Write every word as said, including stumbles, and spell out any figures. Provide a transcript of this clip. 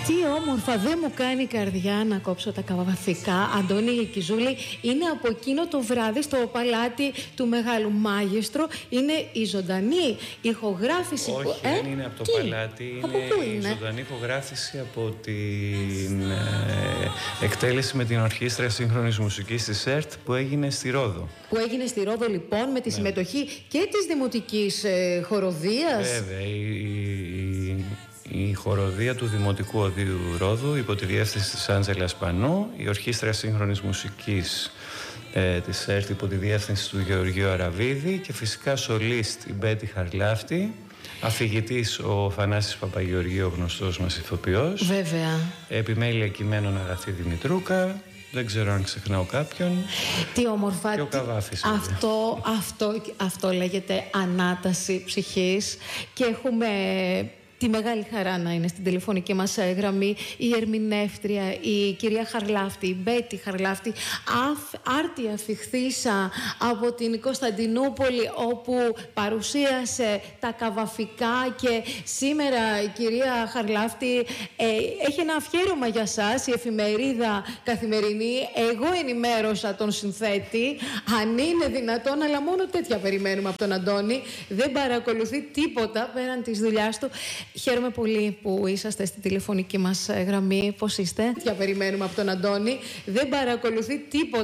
Τι όμορφα, δεν μου κάνει η καρδιά να κόψω τα καβαφικά. Αντώνη Γεκιζούλη, είναι από εκείνο το βράδυ στο παλάτι του Μεγάλου Μάγιστρο. Είναι η ζωντανή ηχογράφηση. Όχι, που... δεν ε? είναι από το Τι? παλάτι. Από είναι, πού η είναι? ζωντανή ηχογράφηση από την ε, εκτέλεση με την Ορχήστρα Σύγχρονης Μουσικής της ΕΡΤ που έγινε στη Ρόδο. Που έγινε στη Ρόδο λοιπόν με τη ναι. συμμετοχή και της Δημοτικής ε, Χοροδίας. Βέβαια, η, η, η χοροδία του Δημοτικού Οδείου Ρόδου υπό τη διεύθυνση της Άντζελα Πανού, η Ορχήστρα Σύγχρονης Μουσικής ε, της ΕΡΤ υπό τη διεύθυνση του Γεωργίου Αραβίδη και φυσικά σολίστ η Μπέτη Χαρλάφτη, αφηγητής ο Θανάσης Παπαγεωργίου, ο γνωστός μας ηθοποιός. Βέβαια. Επιμέλεια κειμένων Αγαθή Δημητρούκα. Δεν ξέρω αν ξεχνάω κάποιον. Τι όμορφα. Και ο Καβάφης. Αυτό, αυτό, αυτό λέγεται ανάταση ψυχής. Και έχουμε τη μεγάλη χαρά να είναι στην τηλεφωνική μας γραμμή η ερμηνεύτρια, η κυρία Χαρλάφτη, η Μπέτη Χαρλάφτη, άρτια φιχθήσα από την Κωνσταντινούπολη, όπου παρουσίασε τα καβαφικά, και σήμερα η κυρία Χαρλάφτη ε, έχει ένα αφιέρωμα για σας, η εφημερίδα Καθημερινή. Εγώ ενημέρωσα τον συνθέτη, αν είναι δυνατόν, αλλά μόνο τέτοια περιμένουμε από τον Αντώνη. Δεν παρακολουθεί τίποτα πέραν της δουλειάς του. Χαίρομαι πολύ που είσαστε στη τηλεφωνική μας γραμμή. Πώς είστε? Για περιμένουμε από τον Αντώνη. Δεν παρακολουθεί τίποτα